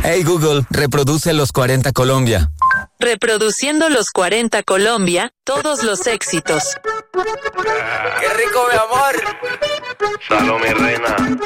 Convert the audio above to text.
Hey Google, reproduce los 40 Colombia. Reproduciendo los 40 Colombia, todos los éxitos. ¡Qué rico, mi amor! Salome reina.